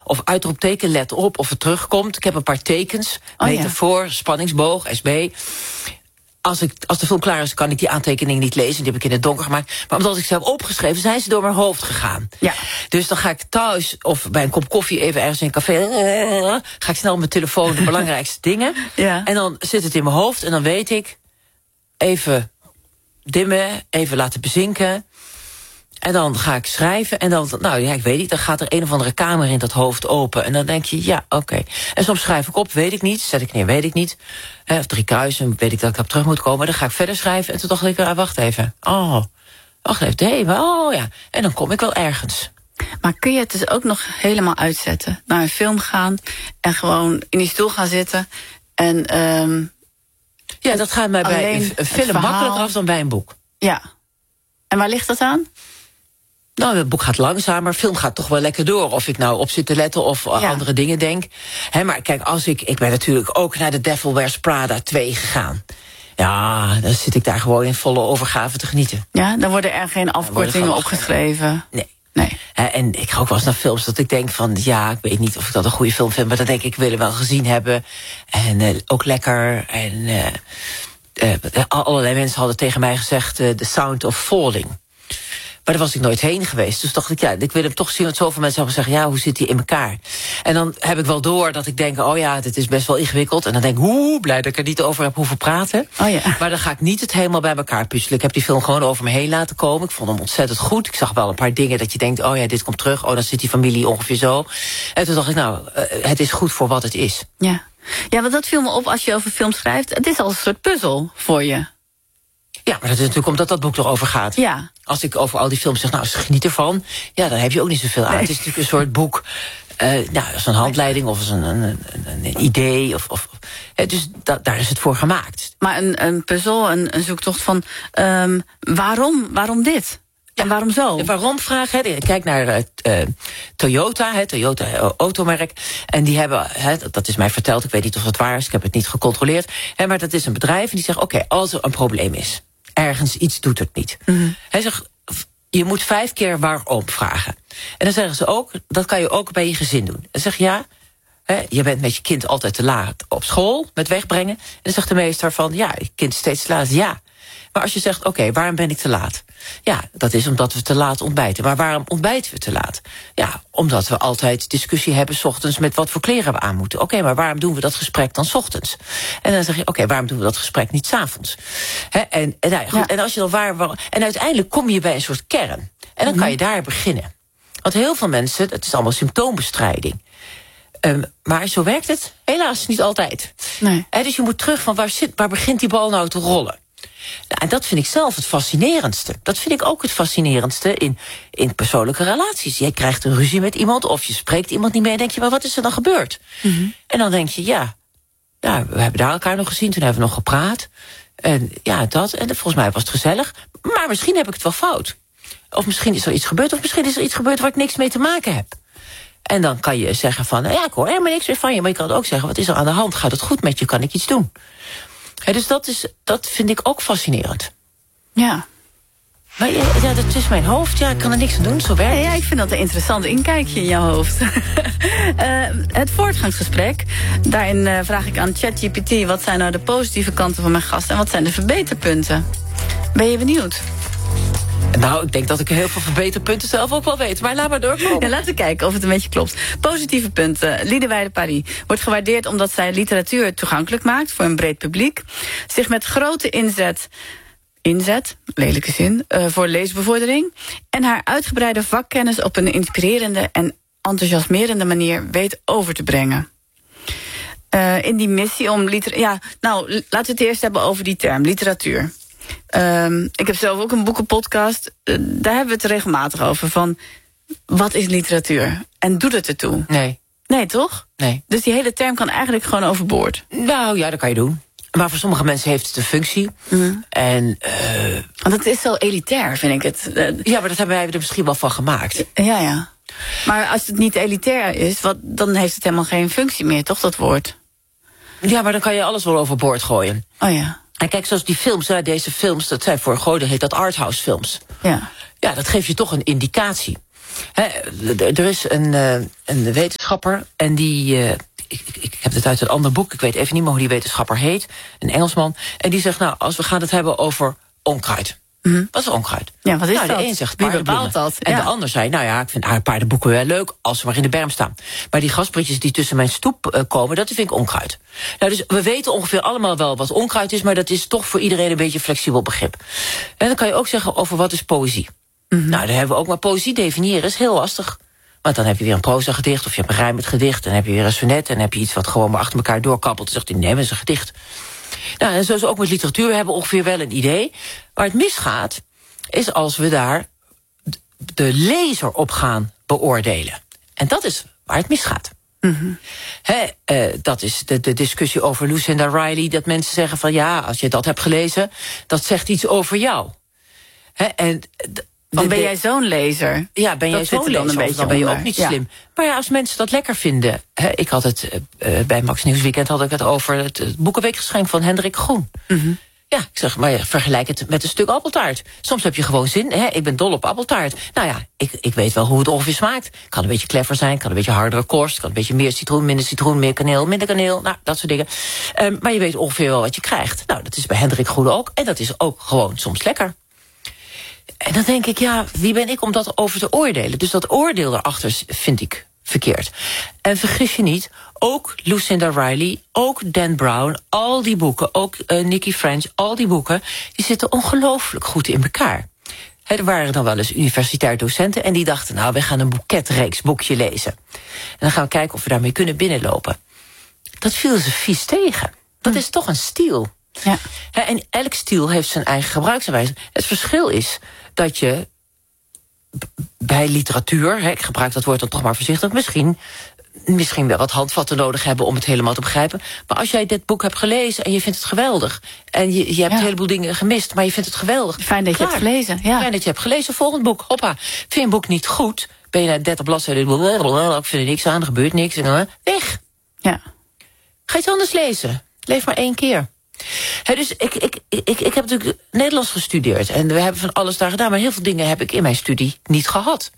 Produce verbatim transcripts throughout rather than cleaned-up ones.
of uitroepteken, let op, of het terugkomt. Ik heb een paar tekens, oh, metafoor, ja. spanningsboog, S B. Als, ik, als de film klaar is, kan ik die aantekeningen niet lezen. Die heb ik in het donker gemaakt. Maar omdat ik ze heb opgeschreven, zijn ze door mijn hoofd gegaan. Ja. Dus dan ga ik thuis, of bij een kop koffie, even ergens in een café, ga ik snel op mijn telefoon de belangrijkste dingen. Ja. En dan zit het in mijn hoofd en dan weet ik, even dimmen, even laten bezinken. En dan ga ik schrijven en dan, nou ja, ik weet niet, dan gaat er een of andere kamer in dat hoofd open. En dan denk je, ja, oké. Okay. En soms schrijf ik op, weet ik niet, zet ik neer, weet ik niet. Of drie kruisen, weet ik dat ik op terug moet komen. Dan ga ik verder schrijven en toen dacht ik, ah, wacht even. Oh, wacht even, nee, maar oh ja. En dan kom ik wel ergens. Maar kun je het dus ook nog helemaal uitzetten? Naar een film gaan en gewoon in die stoel gaan zitten en... Um, ja, dat gaat mij bij een film makkelijker af dan bij een boek. Ja. En waar ligt dat aan? Nou, het boek gaat langzamer, film gaat toch wel lekker door. Of ik nou op zit te letten of ja. andere dingen denk. He, maar kijk, als ik, ik ben natuurlijk ook naar The Devil Wears Prada twee gegaan. Ja, dan zit ik daar gewoon in volle overgave te genieten. Ja, dan worden er geen afkortingen opgeschreven. Nee. Nee. He, en ik ga ook wel eens naar films dat ik denk van, ja, ik weet niet of ik dat een goede film vind, maar dan denk ik, ik wil hem wel gezien hebben. En uh, ook lekker. En uh, uh, allerlei mensen hadden tegen mij gezegd, uh, The Sound of Falling. Maar daar was ik nooit heen geweest. Dus dacht ik, ja, ik wil hem toch zien. Want zoveel mensen hebben gezegd, ja, hoe zit hij in elkaar? En dan heb ik wel door dat ik denk, oh ja, dit is best wel ingewikkeld. En dan denk ik, hoe blij dat ik er niet over heb hoeven praten. Oh ja. Maar dan ga ik niet het helemaal bij elkaar puzzelen. Ik heb die film gewoon over me heen laten komen. Ik vond hem ontzettend goed. Ik zag wel een paar dingen dat je denkt, oh ja, dit komt terug. Oh, dan zit die familie ongeveer zo. En toen dacht ik, nou, uh, het is goed voor wat het is. Ja. Ja, want dat viel me op als je over film schrijft. Het is al een soort puzzel voor je. Ja, maar dat is natuurlijk omdat dat boek erover gaat. Ja. Als ik over al die films zeg, nou, geniet ervan. Ja, dan heb je ook niet zoveel aan. Nee. Het is natuurlijk een soort boek. Uh, nou, als een handleiding of als een, een, een, een idee. Of, of, dus da, daar is het voor gemaakt. Maar een, een puzzel, een, een zoektocht van um, waarom? Waarom dit? Ja. En waarom zo? En waarom vraag, hè? Kijk naar uh, Toyota, hè, Toyota uh, automerk. En die hebben, hè, dat is mij verteld, ik weet niet of het waar is, ik heb het niet gecontroleerd. Hè, maar dat is een bedrijf en die zegt, oké, okay, als er een probleem is, ergens iets doet het niet. Mm-hmm. Hij zegt, je moet vijf keer waarom vragen. En dan zeggen ze ook, dat kan je ook bij je gezin doen. Dan zeg je, ja, hè, je bent met je kind altijd te laat op school, met wegbrengen. En dan zegt de meester van, ja, je kind is steeds te laat, ja. Maar als je zegt, oké, okay, waarom ben ik te laat? Ja, dat is omdat we te laat ontbijten. Maar waarom ontbijten we te laat? Ja, omdat we altijd discussie hebben 's ochtends met wat voor kleren we aan moeten. Oké, okay, maar waarom doen we dat gesprek dan 's ochtends? En dan zeg je, oké, okay, waarom doen we dat gesprek niet 's avonds? He, en, en, nou, goed, ja. en als je dan waar, waar... En uiteindelijk kom je bij een soort kern. En dan mm-hmm. kan je daar beginnen. Want heel veel mensen, het is allemaal symptoombestrijding. Um, maar zo werkt het helaas niet altijd. Nee. He, dus je moet terug van waar, zit, waar begint die bal nou te rollen? Nou, en dat vind ik zelf het fascinerendste. Dat vind ik ook het fascinerendste in, in persoonlijke relaties. Je krijgt een ruzie met iemand of je spreekt iemand niet meer en denk je, maar wat is er dan gebeurd? Mm-hmm. En dan denk je, ja, ja, we hebben daar elkaar nog gezien, toen hebben we nog gepraat. En ja, dat, en volgens mij was het gezellig. Maar misschien heb ik het wel fout. Of misschien is er iets gebeurd, of misschien is er iets gebeurd waar ik niks mee te maken heb. En dan kan je zeggen van, ja, ik hoor helemaal niks meer van je. Maar je kan ook zeggen, wat is er aan de hand? Gaat het goed met je? Kan ik iets doen? He, dus dat, is, dat vind ik ook fascinerend. Ja. Maar ja, dat is mijn hoofd. Ja, ik kan er niks aan doen, zo werkt het. Ja, ik vind dat een interessant inkijkje in jouw hoofd. uh, het voortgangsgesprek. Daarin uh, vraag ik aan ChatGPT, wat zijn nou de positieve kanten van mijn gast en wat zijn de verbeterpunten? Ben je benieuwd? Nou, ik denk dat ik heel veel verbeterpunten zelf ook wel weet. Maar laat maar doorkomen. Ja, laten we kijken of het een beetje klopt. Positieve punten. Liederwijde Paris wordt gewaardeerd omdat zij literatuur toegankelijk maakt voor een breed publiek. Zich met grote inzet, inzet, lelijke zin, uh, voor leesbevordering. En haar uitgebreide vakkennis op een inspirerende en enthousiasmerende manier weet over te brengen. Uh, in die missie om literatuur. Ja, nou, laten we het eerst hebben over die term, literatuur. Um, ik heb zelf ook een boekenpodcast. Uh, daar hebben we het regelmatig over. Van, wat is literatuur? En doet het ertoe? Nee. Nee, toch? Nee. Dus die hele term kan eigenlijk gewoon overboord. Nou ja, dat kan je doen. Maar voor sommige mensen heeft het een functie. Mm. En, uh, Want het is zo elitair, vind ik het. Uh, ja, maar dat hebben wij er misschien wel van gemaakt. Ja, ja. Maar als het niet elitair is, wat, dan heeft het helemaal geen functie meer, toch, dat woord? Ja, maar dan kan je alles wel overboord gooien. Oh ja. En kijk, zoals die films, deze films, dat zijn voor een groot deel heet dat arthouse films. Ja. Ja, dat geeft je toch een indicatie. He, er is een, uh, een wetenschapper en die... Uh, ik, ik, ik heb het uit een ander boek, ik weet even niet meer hoe die wetenschapper heet. Een Engelsman. En die zegt, nou, als we gaan het hebben over onkruid. Mm-hmm. Wat is onkruid? Ja, wat is nou, dat? De een zegt Wie bepaalt dat? En ja. de ander zei, nou ja, ik vind paardenboeken wel leuk als ze maar in de berm staan. Maar die gasprietjes die tussen mijn stoep uh, komen, dat vind ik onkruid. Nou, dus we weten ongeveer allemaal wel wat onkruid is, maar dat is toch voor iedereen een beetje flexibel begrip. En dan kan je ook zeggen over wat is poëzie. Mm-hmm. Nou, dan hebben we ook maar poëzie definiëren, is heel lastig. Want dan heb je weer een proza gedicht, of je hebt een rijmend gedicht, dan heb je weer een sonnet, en dan heb je iets wat gewoon maar achter elkaar doorkappelt. Dan zegt hij, nee, dat is een gedicht. Nou, en zoals ook met literatuur, we hebben ongeveer wel een idee. Waar het misgaat, is als we daar de lezer op gaan beoordelen. En dat is waar het misgaat. Mm-hmm. He, uh, dat is de, de discussie over Lucinda Riley, dat mensen zeggen van ja, als je dat hebt gelezen, dat zegt iets over jou. He, en d- Want ben jij zo'n lezer? Ja, ben jij zo'n lezer, dan, dan ben je ook niet ja. slim. Maar ja, als mensen dat lekker vinden. Hè, ik had het uh, bij Max Nieuwsweekend had ik het over het, het boekenweekgeschenk van Hendrik Groen. Mm-hmm. Ja, ik zeg, maar ja, vergelijk het met een stuk appeltaart. Soms heb je gewoon zin, hè, ik ben dol op appeltaart. Nou ja, ik, ik weet wel hoe het ongeveer smaakt. Kan een beetje clever zijn, kan een beetje hardere korst, kan een beetje meer citroen, minder citroen, meer kaneel, minder kaneel. Nou, dat soort dingen. Um, maar je weet ongeveer wel wat je krijgt. Nou, dat is bij Hendrik Groen ook. En dat is ook gewoon soms lekker. En dan denk ik, ja, wie ben ik om dat over te oordelen? Dus dat oordeel daarachter vind ik verkeerd. En vergis je niet, ook Lucinda Riley, ook Dan Brown, al die boeken, ook uh, Nikki French, al die boeken, die zitten ongelooflijk goed in elkaar. He, er waren dan wel eens universitair docenten en die dachten, nou, we gaan een boeketreeks boekje lezen. En dan gaan we kijken of we daarmee kunnen binnenlopen. Dat viel ze vies tegen. Dat hm. is toch een stijl. Ja. He, en elk stijl heeft zijn eigen gebruiksaanwijze. Het verschil is dat je bij literatuur, he, ik gebruik dat woord dan toch maar voorzichtig, misschien, misschien wel wat handvatten nodig hebben om het helemaal te begrijpen. Maar als jij dit boek hebt gelezen en je vindt het geweldig, en je, je hebt ja. een heleboel dingen gemist, maar je vindt het geweldig. Fijn dat Klaar. je hebt gelezen. Ja. Fijn dat je hebt gelezen. Volgend boek, hoppa. Vind je een boek niet goed, ben je naar dertig bladzijden, ik vind er niks aan, er gebeurt niks, en weg. Ja. Ga iets anders lezen. Leef maar één keer. He, dus ik, ik, ik, ik heb natuurlijk Nederlands gestudeerd. En we hebben van alles daar gedaan. Maar heel veel dingen heb ik in mijn studie niet gehad.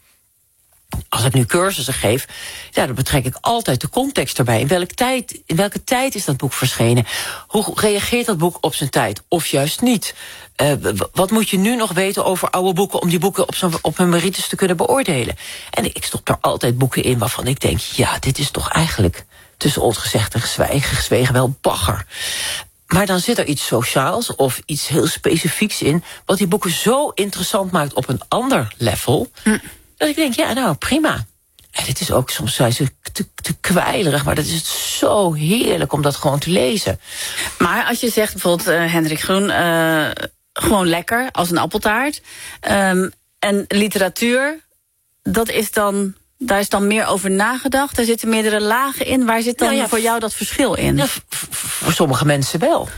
Als ik nu cursussen geef, ja, dan betrek ik altijd de context erbij. In welke tijd, in welke tijd is dat boek verschenen? Hoe reageert dat boek op zijn tijd? Of juist niet? Uh, wat moet je nu nog weten over oude boeken om die boeken op, zijn, op hun merites te kunnen beoordelen? En ik stop daar altijd boeken in waarvan ik denk, ja, dit is toch eigenlijk tussen ons gezegd en gezwegen, gezwegen wel bagger. Maar dan zit er iets sociaals of iets heel specifieks in, wat die boeken zo interessant maakt op een ander level, hm. dat ik denk, ja, nou, prima. En het is ook, soms zijn ze te, te kwijlerig, maar dat is het zo heerlijk om dat gewoon te lezen. Maar als je zegt bijvoorbeeld, uh, Hendrik Groen, uh, gewoon lekker, als een appeltaart. Um, en literatuur, dat is dan, daar is dan meer over nagedacht. Daar zitten meerdere lagen in. Waar zit dan nou ja, voor jou dat verschil in? Ja, voor sommige mensen wel.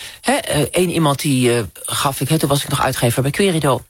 Eén iemand die uh, gaf ik, he, toen was ik nog uitgever bij Querido.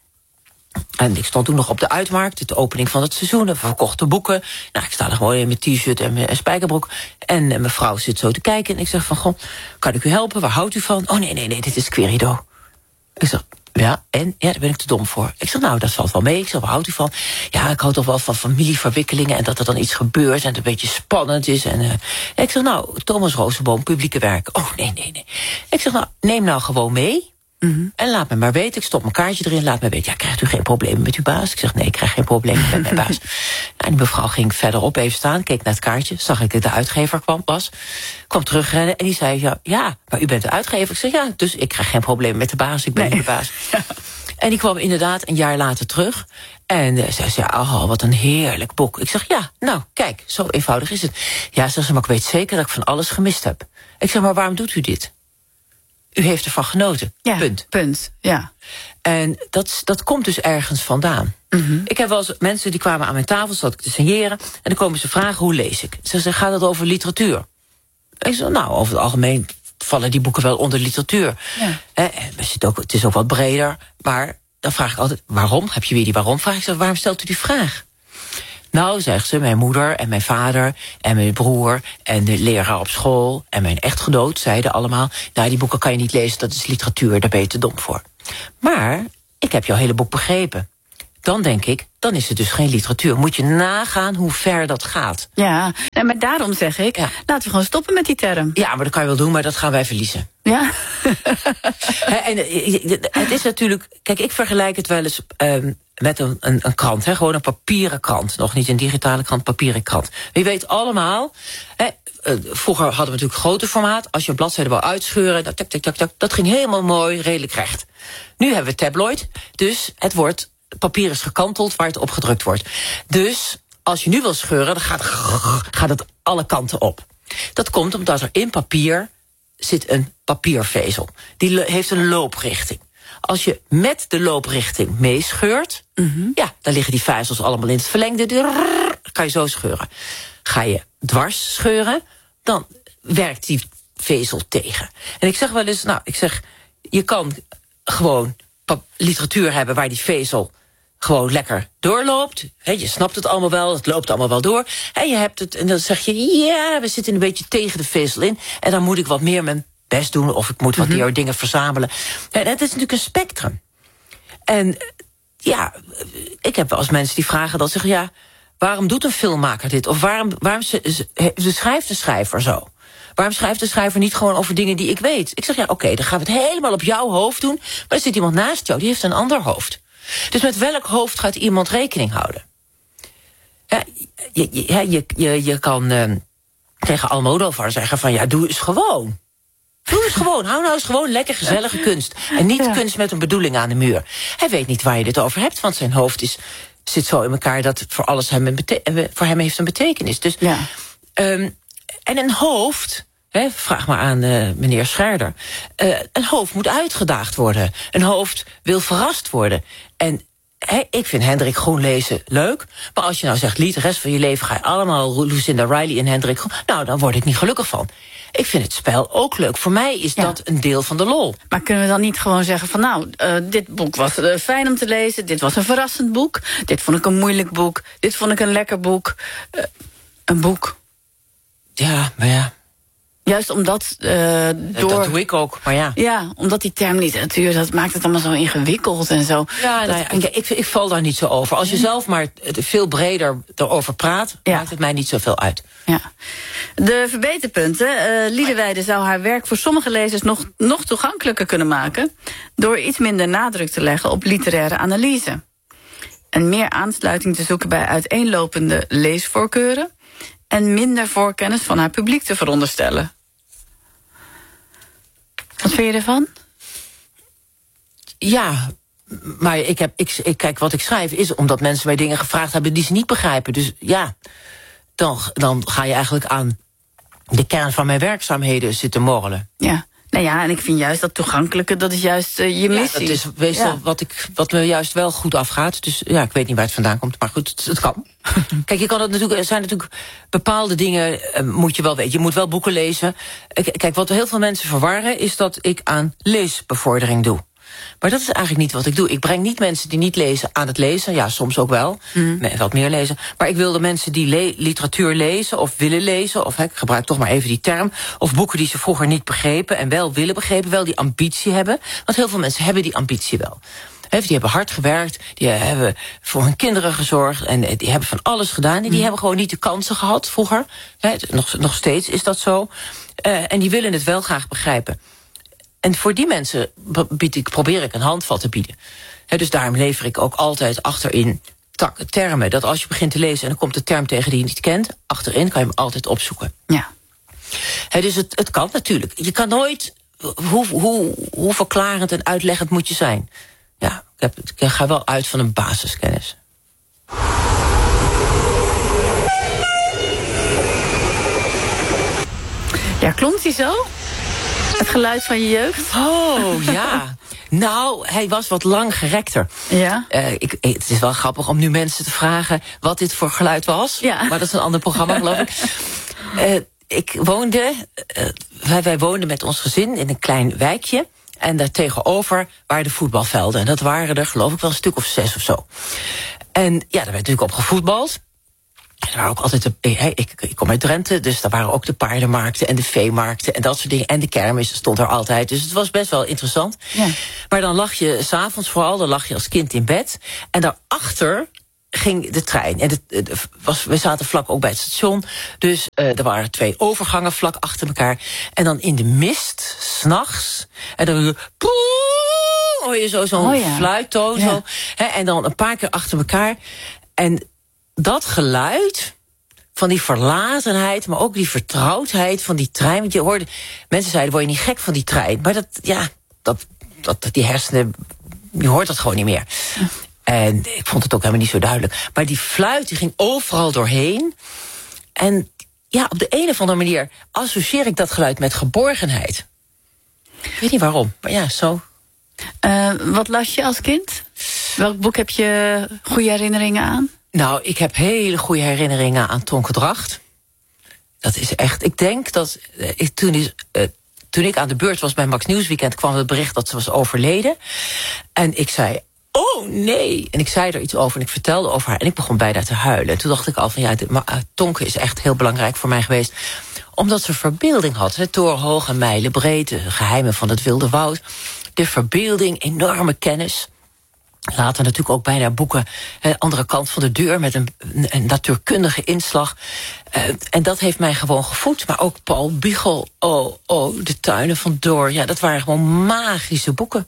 En ik stond toen nog op de uitmarkt, de opening van het seizoen. We verkochten boeken. Nou, ik sta er gewoon in mijn t-shirt en mijn spijkerbroek. En uh, mijn vrouw zit zo te kijken. En ik zeg van, goh, kan ik u helpen? Waar houdt u van? Oh, nee, nee, nee, dit is Querido. Ik zeg, ja, en? Ja, daar ben ik te dom voor. Ik zeg, nou, dat valt wel mee. Ik zeg, waar houdt u van? Ja, ik hou toch wel van familieverwikkelingen en dat er dan iets gebeurt en het een beetje spannend is. En uh, ik zeg, nou, Thomas Rozenboom, publieke werken. Oh, nee, nee, nee. Ik zeg, nou, neem nou gewoon mee. Mm-hmm. En laat me maar weten, ik stop mijn kaartje erin, laat me weten. Ja, krijgt u geen problemen met uw baas? Ik zeg, nee, ik krijg geen problemen met mijn baas. En die mevrouw ging verderop even staan, keek naar het kaartje, zag ik dat de uitgever kwam, was, kwam terugrennen en die zei, ja, ja, maar u bent de uitgever. Ik zeg, ja, dus ik krijg geen problemen met de baas, ik ben nee. de baas. Ja. En die kwam inderdaad een jaar later terug. En uh, zij zei, oh, wat een heerlijk boek. Ik zeg, ja, nou, kijk, zo eenvoudig is het. Ja, zegt ze, maar ik weet zeker dat ik van alles gemist heb. Ik zeg, maar waarom doet u dit? U heeft ervan genoten. Ja, punt. Punt, ja. En dat, dat komt dus ergens vandaan. Mm-hmm. Ik heb wel eens mensen die kwamen aan mijn tafel, zat ik te signeren, en dan komen ze vragen, hoe lees ik? Ze zeggen, gaat het over literatuur? Ik zeg, nou, over het algemeen vallen die boeken wel onder literatuur. Ja. Eh, het, ook, het is ook wat breder, maar dan vraag ik altijd, waarom? Heb je weer die waarom? Vraag ik ze, waarom stelt u die vraag? Nou, zegt ze, mijn moeder en mijn vader en mijn broer en de leraar op school en mijn echtgenoot zeiden allemaal, nou, die boeken kan je niet lezen, dat is literatuur, daar ben je te dom voor. Maar ik heb jouw hele boek begrepen. dan denk ik, dan is het dus geen literatuur. Moet je nagaan hoe ver dat gaat. Ja, en maar daarom zeg ik, ja. laten we gewoon stoppen met die term. Ja, maar dat kan je wel doen, maar dat gaan wij verliezen. Ja. En het is natuurlijk, kijk, ik vergelijk het wel eens um, met een, een, een krant, hè, gewoon een papieren krant. Nog niet een digitale krant, papieren krant. Je weet allemaal, hè, vroeger hadden we natuurlijk groter formaat. Als je een bladzijde wou uitscheuren, dat, tak, tak, tak, tak, dat ging helemaal mooi, redelijk recht. Nu hebben we tabloid, dus het wordt, papier is gekanteld waar het op gedrukt wordt. Dus als je nu wil scheuren, dan gaat, gaat het alle kanten op. Dat komt omdat er in papier zit een papiervezel. Die heeft een looprichting. Als je met de looprichting meescheurt, mm-hmm. ja, dan liggen die vezels allemaal in het verlengde. Dan kan je zo scheuren. Ga je dwars scheuren, dan werkt die vezel tegen. En ik zeg wel eens, nou, ik zeg, je kan gewoon literatuur hebben waar die vezel gewoon lekker doorloopt. He, je snapt het allemaal wel, het loopt allemaal wel door. En je hebt het, en dan zeg je, ja, we zitten een beetje tegen de vezel in. En dan moet ik wat meer mijn best doen, of ik moet wat meer mm-hmm. dingen verzamelen. En het is natuurlijk een spectrum. En ja, ik heb wel eens mensen die vragen dan zeggen, ja, waarom doet een filmmaker dit? Of waarom, waarom ze, ze schrijft de schrijver zo? Waarom schrijft de schrijver niet gewoon over dingen die ik weet? Ik zeg, ja, oké, okay, dan gaan we het helemaal op jouw hoofd doen. Maar er zit iemand naast jou, die heeft een ander hoofd. Dus met welk hoofd gaat iemand rekening houden? Ja, je, je, je, je, je kan uh, tegen Almodovar zeggen van, ja, doe eens gewoon. Doe eens gewoon, hou nou eens gewoon lekker gezellige kunst. En niet ja. kunst met een bedoeling aan de muur. Hij weet niet waar je dit over hebt, want zijn hoofd is, zit zo in elkaar dat voor alles hem een bete- voor hem heeft een betekenis. Dus, ja. um, en een hoofd, he, vraag maar aan uh, meneer Scherder, uh, een hoofd moet uitgedaagd worden. Een hoofd wil verrast worden. En he, ik vind Hendrik Groen lezen leuk, maar als je nou zegt, Liet, de rest van je leven ga je allemaal Lucinda Riley en Hendrik Groen, nou, dan word ik niet gelukkig van. Ik vind het spel ook leuk. Voor mij is ja. dat een deel van de lol. Maar kunnen we dan niet gewoon zeggen van, nou, uh, dit boek was uh, fijn om te lezen, dit was een verrassend boek, dit vond ik een moeilijk boek, dit vond ik een lekker boek. Uh, een boek. Ja, maar ja. Juist omdat uh, door... Dat doe ik ook, maar ja. Ja, omdat die term literatuur, dat maakt het allemaal zo ingewikkeld en zo. Ja, nou ja, ik, ik, ik val daar niet zo over. Als je zelf maar veel breder erover praat, ja. maakt het mij niet zoveel uit. Ja. De verbeterpunten. Uh, Liederwijde zou haar werk voor sommige lezers nog, nog toegankelijker kunnen maken door iets minder nadruk te leggen op literaire analyse. En meer aansluiting te zoeken bij uiteenlopende leesvoorkeuren en minder voorkennis van haar publiek te veronderstellen. Wat vind je ervan? Ja, maar ik heb, ik, ik, kijk, wat ik schrijf is omdat mensen mij dingen gevraagd hebben die ze niet begrijpen. Dus ja, dan, dan ga je eigenlijk aan de kern van mijn werkzaamheden zitten morrelen. Ja. Nou ja, en ik vind juist dat toegankelijke, dat is juist uh, je missie. Ja, dat is meestal ja. wat, ik, wat me juist wel goed afgaat. Dus ja, ik weet niet waar het vandaan komt, maar goed, het, het kan. Kijk, je kan het natuurlijk, er zijn natuurlijk bepaalde dingen, uh, moet je wel weten. Je moet wel boeken lezen. Kijk, wat heel veel mensen verwarren, is dat ik aan leesbevordering doe. Maar dat is eigenlijk niet wat ik doe. Ik breng niet mensen die niet lezen aan het lezen. Ja, soms ook wel. Mm. Wat meer lezen. Maar ik wil de mensen die le- literatuur lezen of willen lezen, of he, ik gebruik toch maar even die term, of boeken die ze vroeger niet begrepen en wel willen begrepen, wel die ambitie hebben. Want heel veel mensen hebben die ambitie wel. He, die hebben hard gewerkt, die hebben voor hun kinderen gezorgd en die hebben van alles gedaan. En die mm. hebben gewoon niet de kansen gehad vroeger. He, nog, nog steeds is dat zo. Uh, en die willen het wel graag begrijpen. En voor die mensen bied ik, probeer ik een handvat te bieden. He, dus daarom lever ik ook altijd achterin tak, termen. Dat als je begint te lezen en dan komt de term tegen die je niet kent, achterin kan je hem altijd opzoeken. Ja. He, dus het, het kan natuurlijk. Je kan nooit, hoe, hoe, hoe verklarend en uitleggend moet je zijn. Ja, ik, heb, ik ga wel uit van een basiskennis. Ja, klonk die zo? Het geluid van je jeugd? Oh, ja. Nou, hij was wat langgerekter. Ja? Uh, ik, het is wel grappig om nu mensen te vragen wat dit voor geluid was. Ja. Maar dat is een ander programma, geloof ik. Uh, ik woonde, uh, wij, wij woonden met ons gezin in een klein wijkje. En daar tegenover waren de voetbalvelden. En dat waren er, geloof ik, wel een stuk of zes of zo. En ja, daar werd natuurlijk op gevoetbald. Er waren ook altijd de, hey, ik, ik kom uit Drenthe, dus daar waren ook de paardenmarkten en de veemarkten en dat soort dingen. En de kermis stond er altijd. Dus het was best wel interessant. Ja. Maar dan lag je 's avonds vooral, dan lag je als kind in bed. En daarachter ging de trein. En de, de, was, we zaten vlak ook bij het station. Dus uh, er waren twee overgangen vlak achter elkaar. En dan in de mist, 's nachts. En dan hoor je, hoor je zo zo'n oh ja. fluittoon. Ja. Zo, hè, en dan een paar keer achter elkaar. En dat geluid van die verlatenheid, maar ook die vertrouwdheid van die trein. Want je hoorde, mensen zeiden, word je niet gek van die trein? Maar dat, ja, dat, dat, die hersenen, je hoort dat gewoon niet meer. Ja. En ik vond het ook helemaal niet zo duidelijk. Maar die fluit, die ging overal doorheen. En ja, op de een of andere manier associeer ik dat geluid met geborgenheid. Ik weet niet waarom, maar ja, zo. Uh, wat las je als kind? Welk boek heb je goede herinneringen aan? Nou, ik heb hele goede herinneringen aan Tonke Dracht. Dat is echt, ik denk dat uh, ik, toen, is, uh, toen ik aan de beurt was bij Max Nieuwsweekend, kwam het bericht dat ze was overleden. En ik zei, oh nee. En ik zei er iets over en ik vertelde over haar en ik begon bijna te huilen. En toen dacht ik al van ja, de, maar, uh, Tonke is echt heel belangrijk voor mij geweest. Omdat ze verbeelding had. Hè, torenhoog en mijlenbreed, de geheimen van het Wilde Woud. De verbeelding, enorme kennis. Later natuurlijk ook bijna boeken, eh, andere kant van de deur met een, een natuurkundige inslag. Uh, en dat heeft mij gewoon gevoed. Maar ook Paul Biegel, oh, oh, de tuinen van Door. Ja, dat waren gewoon magische boeken.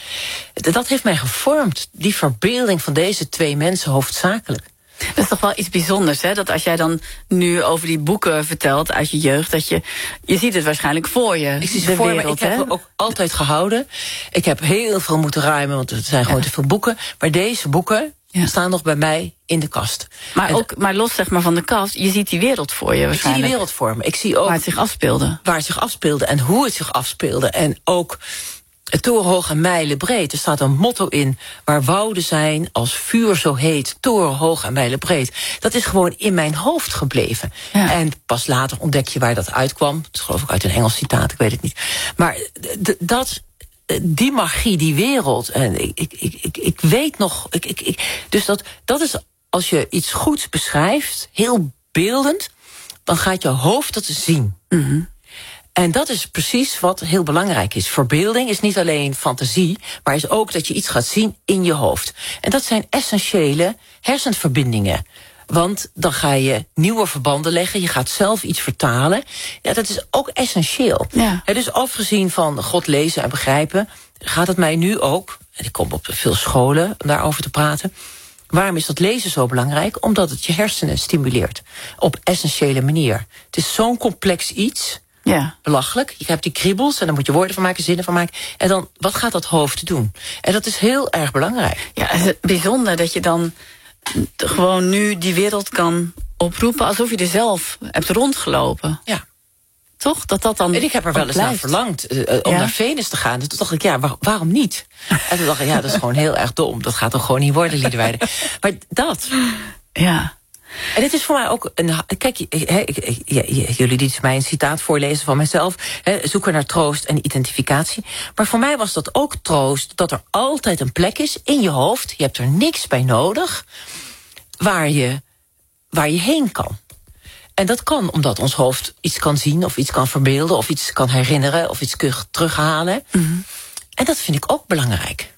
Dat heeft mij gevormd, die verbeelding van deze twee mensen hoofdzakelijk. Dat is toch wel iets bijzonders, hè? Dat als jij dan nu over die boeken vertelt uit je jeugd, dat je, je ziet het waarschijnlijk voor je. Ik zie het voor wereld, me, ik hè? heb het ook altijd gehouden. Ik heb heel veel moeten ruimen, want er zijn gewoon ja. te veel boeken. Maar deze boeken ja. staan nog bij mij in de kast. Maar, en, ook, maar los zeg maar van de kast, je ziet die wereld voor je waarschijnlijk. Ik zie die wereld voor me. Ik zie ook waar het zich afspeelde. Waar het zich afspeelde en hoe het zich afspeelde. En ook het torenhoog en mijlenbreed. Er staat een motto in, waar wouden zijn als vuur zo heet, torenhoog en mijlenbreed. Dat is gewoon in mijn hoofd gebleven. Ja. En pas later ontdek je waar dat uitkwam. Dat is geloof ik uit een Engels citaat, ik weet het niet. Maar dat, die magie, die wereld, en ik, ik, ik, ik, ik weet nog, ik, ik, ik, dus dat, dat is als je iets goeds beschrijft, heel beeldend, dan gaat je hoofd dat zien. Mm-hmm. En dat is precies wat heel belangrijk is. Verbeelding is niet alleen fantasie, maar is ook dat je iets gaat zien in je hoofd. En dat zijn essentiële hersenverbindingen. Want dan ga je nieuwe verbanden leggen, je gaat zelf iets vertalen. Ja, dat is ook essentieel. Ja. Ja, dus afgezien van God lezen en begrijpen, gaat het mij nu ook, en ik kom op veel scholen om daarover te praten. Waarom is dat lezen zo belangrijk? Omdat het je hersenen stimuleert. Op essentiële manier. Het is zo'n complex iets. Ja. Belachelijk. Je hebt die kriebels en dan moet je woorden van maken, zinnen van maken. En dan, wat gaat dat hoofd doen? En dat is heel erg belangrijk. Ja, het is bijzonder dat je dan gewoon nu die wereld kan oproepen alsof je er zelf hebt rondgelopen. Ja. Toch? Dat dat dan. En ik heb er wel eens naar verlangd uh, om ja. naar Venus te gaan. Toen dacht ik, ja, waar, waarom niet? En toen dacht ik, ja, dat is gewoon heel erg dom. Dat gaat toch gewoon niet worden, Liederwijde. Maar dat. Ja. En dit is voor mij ook een. Kijk, he, ik, jullie lieten mij een citaat voorlezen van mezelf. He, zoeken naar troost en identificatie. Maar voor mij was dat ook troost dat er altijd een plek is in je hoofd. Je hebt er niks bij nodig. Waar je, waar je heen kan. En dat kan omdat ons hoofd iets kan zien of iets kan verbeelden of iets kan herinneren of iets kan terughalen. Mm-hmm. En dat vind ik ook belangrijk.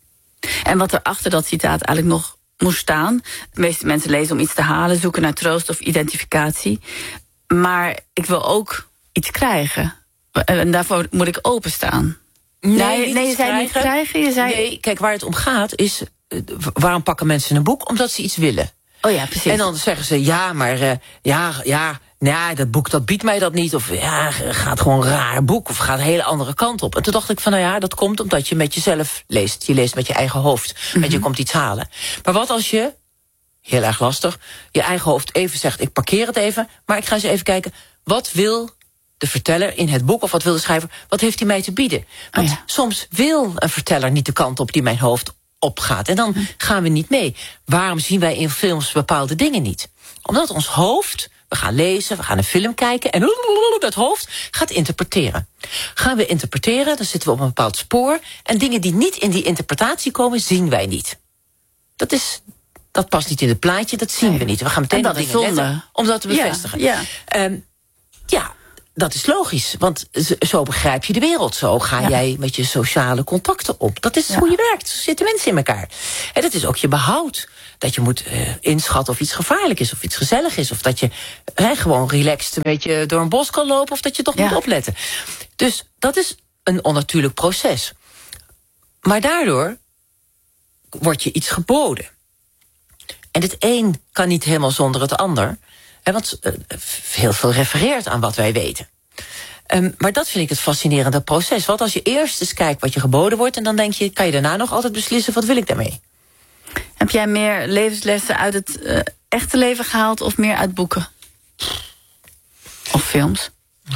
En wat er achter dat citaat eigenlijk nog moest staan. De meeste mensen lezen om iets te halen, zoeken naar troost of identificatie. Maar ik wil ook iets krijgen. En daarvoor moet ik openstaan. Nee, nee, nee je zei niet krijgen. Je zei... Nee, kijk, waar het om gaat is, waarom pakken mensen een boek? Omdat ze iets willen. Oh ja, precies. En dan zeggen ze, ja, maar uh, ja, ja, nou, dat boek dat biedt mij dat niet. Of ja, gaat gewoon een raar boek. Of gaat een hele andere kant op. En toen dacht ik van, nou ja, dat komt omdat je met jezelf leest. Je leest met je eigen hoofd. Mm-hmm. Want je komt iets halen. Maar wat als je, heel erg lastig, je eigen hoofd even zegt, ik parkeer het even, maar ik ga eens even kijken, wat wil de verteller in het boek, of wat wil de schrijver, wat heeft hij mij te bieden? Want oh ja. soms wil een verteller niet de kant op die mijn hoofd opgaat. En dan gaan we niet mee. Waarom zien wij in films bepaalde dingen niet? Omdat ons hoofd, we gaan lezen, we gaan een film kijken en dat hoofd gaat interpreteren. Gaan we interpreteren, dan zitten we op een bepaald spoor en dingen die niet in die interpretatie komen, zien wij niet. Dat is dat past niet in het plaatje, dat zien nee. we niet. We gaan meteen op dingen letten om dat te bevestigen. Ja, ja. Um, ja, dat is logisch, want zo begrijp je de wereld. Zo ga ja. jij met je sociale contacten op. Dat is ja. hoe je werkt, zo zitten mensen in elkaar. En dat is ook je behoud. Dat je moet uh, inschatten of iets gevaarlijk is, of iets gezellig is. Of dat je he, gewoon relaxed een beetje door een bos kan lopen, of dat je toch ja. moet opletten. Dus dat is een onnatuurlijk proces. Maar daardoor wordt je iets geboden. En het een kan niet helemaal zonder het ander. Hè, want uh, heel veel refereert aan wat wij weten. Um, maar dat vind ik het fascinerende proces. Want als je eerst eens kijkt wat je geboden wordt, en dan denk je, kan je daarna nog altijd beslissen, wat wil ik daarmee? Heb jij meer levenslessen uit het uh, echte leven gehaald of meer uit boeken? Of films?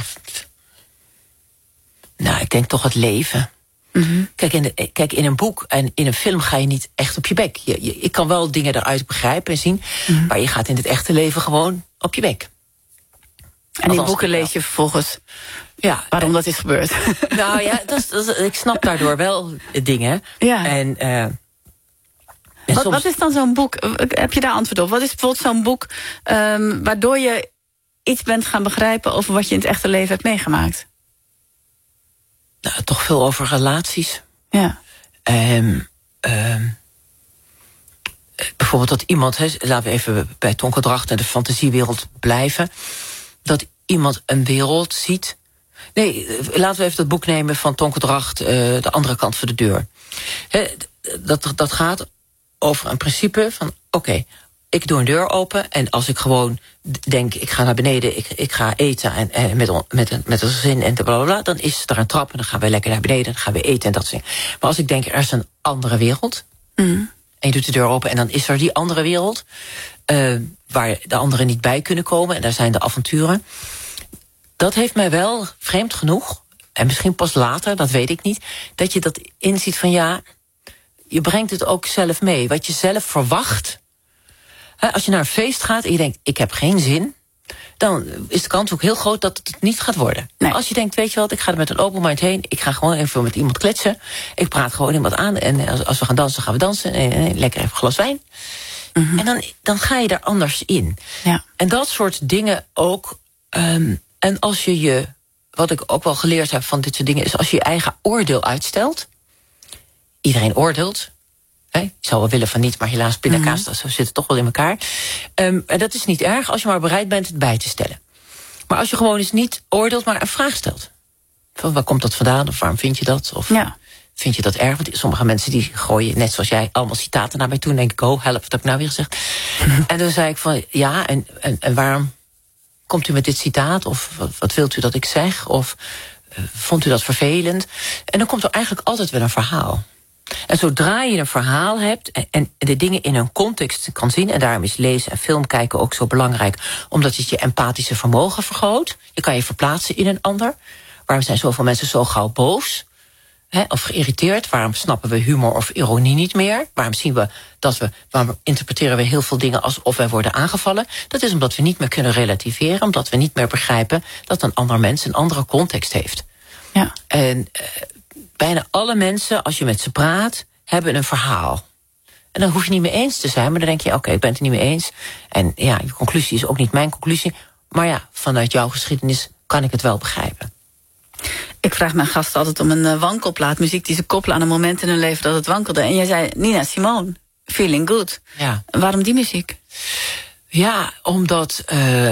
Nou, ik denk toch het leven. Mm-hmm. Kijk, in de, kijk, in een boek en in een film ga je niet echt op je bek. Je, je, ik kan wel dingen eruit begrijpen en zien, mm-hmm. maar je gaat in het echte leven gewoon op je bek. En in boeken lees je vervolgens ja, waarom uh, dat is gebeurd. Nou ja, dat is, dat is, ik snap daardoor wel dingen. Ja. En, uh, en wat, soms... wat is dan zo'n boek? Heb je daar antwoord op? Wat is bijvoorbeeld zo'n boek um, waardoor je iets bent gaan begrijpen over wat je in het echte leven hebt meegemaakt? Nou, toch veel over relaties. Ja. Um, um, bijvoorbeeld dat iemand, he, laten we even bij Tonke Dracht en de fantasiewereld blijven, dat iemand een wereld ziet. Nee, laten we even dat boek nemen van Tonke Dracht, uh, De andere kant van de deur. He, dat, dat gaat over een principe van, oké, okay, ik doe een deur open en als ik gewoon denk, ik ga naar beneden, ik, ik ga eten en, en met, met, een, met een gezin en blablabla, dan is er een trap en dan gaan we lekker naar beneden, dan gaan we eten en dat soort dingen. Maar als ik denk, er is een andere wereld, mm. en je doet de deur open en dan is er die andere wereld, uh, waar de anderen niet bij kunnen komen en daar zijn de avonturen. Dat heeft mij wel, vreemd genoeg, en misschien pas later, dat weet ik niet, dat je dat inziet van ja, je brengt het ook zelf mee. Wat je zelf verwacht. Als je naar een feest gaat en je denkt, ik heb geen zin, dan is de kans ook heel groot dat het niet gaat worden. Nee. Als je denkt, weet je wat, ik ga er met een open mind heen, ik ga gewoon even met iemand kletsen, ik praat gewoon iemand aan en als, als we gaan dansen, gaan we dansen en, en lekker even een glas wijn. Mm-hmm. En dan, dan ga je er anders in. Ja. En dat soort dingen ook. Um, en als je je, wat ik ook wel geleerd heb van dit soort dingen, is als je je eigen oordeel uitstelt. Iedereen oordeelt. He, ik zou wel willen van niet, maar helaas pindakaas, mm-hmm. zo zit het toch wel in elkaar. Um, en dat is niet erg als je maar bereid bent het bij te stellen. Maar als je gewoon eens niet oordeelt, maar een vraag stelt. Van waar komt dat vandaan? Of waarom vind je dat? Of ja. vind je dat erg? Want sommige mensen die gooien, net zoals jij, allemaal citaten naar mij toe. En denk ik, oh, help, wat heb ik nou weer gezegd? Mm-hmm. En dan zei ik van, ja, en, en, en waarom komt u met dit citaat? Of wat, wat wilt u dat ik zeg? Of uh, vond u dat vervelend? En dan komt er eigenlijk altijd wel een verhaal. En zodra je een verhaal hebt en, en de dingen in hun context kan zien, en daarom is lezen en film kijken ook zo belangrijk, omdat het je empathische vermogen vergroot. Je kan je verplaatsen in een ander. Waarom zijn zoveel mensen zo gauw boos? He, of geïrriteerd? Waarom snappen we humor of ironie niet meer? Waarom zien we dat we, waarom interpreteren we heel veel dingen alsof wij worden aangevallen? Dat is omdat we niet meer kunnen relativeren, omdat we niet meer begrijpen dat een ander mens een andere context heeft. Ja. En uh, bijna alle mensen, als je met ze praat, hebben een verhaal. En dan hoef je niet mee eens te zijn, maar dan denk je, oké, okay, ik ben het er niet mee eens. En ja, je conclusie is ook niet mijn conclusie. Maar ja, vanuit jouw geschiedenis kan ik het wel begrijpen. Ik vraag mijn gasten altijd om een uh, wankelplaat. Muziek die ze koppelen aan een moment in hun leven dat het wankelde. En jij zei, Nina Simone, Feeling Good. Ja. Waarom die muziek? Ja, omdat Uh,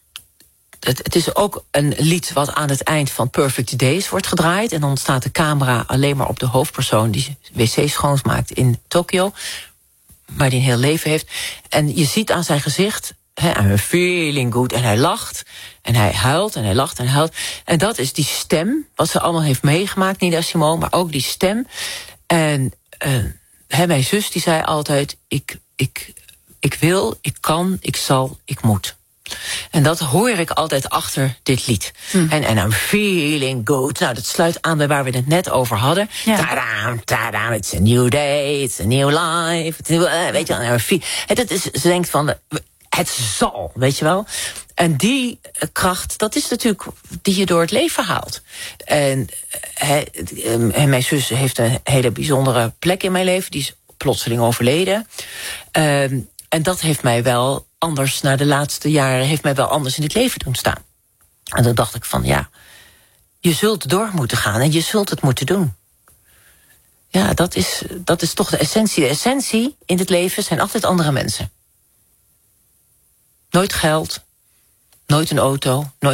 Het, het is ook een lied wat aan het eind van Perfect Days wordt gedraaid. En dan staat de camera alleen maar op de hoofdpersoon die wc's schoonmaakt in Tokio. Maar die een heel leven heeft. En je ziet aan zijn gezicht, he, I'm feeling good. En hij lacht. En hij huilt en hij lacht en hij huilt. En dat is die stem, wat ze allemaal heeft meegemaakt, Nina Simone. Maar ook die stem. En uh, he, mijn zus die zei altijd, ik, ik, ik wil, ik kan, ik zal, ik moet. En dat hoor ik altijd achter dit lied. Mm. En, en I'm feeling good. Nou, dat sluit aan bij waar we het net over hadden. Ja. Tadam, tadam, it's a new day, it's a new life. It's a new, uh, weet je wel, feel. Dat is, ze denkt van, het zal, weet je wel. En die kracht, dat is natuurlijk die je door het leven haalt. En, he, en mijn zus heeft een hele bijzondere plek in mijn leven. Die is plotseling overleden. Uh, en dat heeft mij wel anders, na de laatste jaren, heeft mij wel anders in het leven doen staan. En dan dacht ik van, ja, je zult door moeten gaan en je zult het moeten doen. Ja, dat is, dat is toch de essentie. De essentie in het leven zijn altijd andere mensen. Nooit geld, nooit een auto, nooit